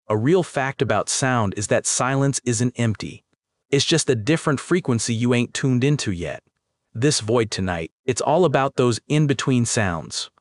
A real fact about sound is that silence isn't empty. It's just a different frequency you ain't tuned into yet. This void tonight, it's all about those in-between sounds.